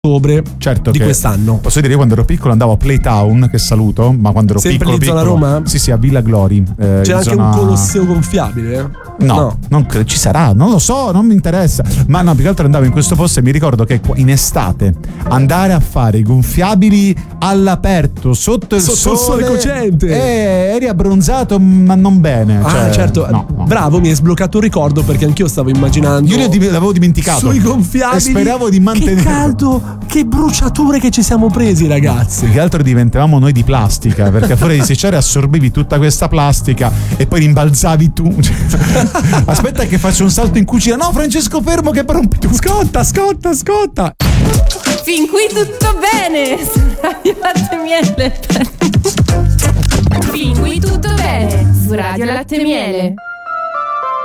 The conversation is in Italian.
ottobre certo di che quest'anno. Posso dire, io quando ero piccolo andavo a Playtown, che saluto, ma quando ero sempre piccolo in zona Roma? Sì, a Villa Glory. C'è anche un Colosseo gonfiabile? No, non credo ci sarà, non lo so, non mi interessa. Ma no, più che altro andavo in questo posto e mi ricordo che in estate andare a fare i gonfiabili all'aperto sotto il sole cocente, eri abbronzato ma non bene. Certo, no. Bravo, mi hai sbloccato il ricordo, perché anch'io stavo immaginando. Io l'avevo dimenticato sui gonfiabili, e speravo di mantenere. Che caldo, che bruciature che ci siamo presi, ragazzi. Più che altro diventavamo noi di plastica, perché fuori di secciare assorbivi tutta questa plastica e poi rimbalzavi tu. Aspetta che faccio un salto in cucina. No, Francesco, fermo che rompi tu. Scotta. Fin qui tutto bene su Radio Latte Miele. Fin qui tutto bene su Radio Latte Miele.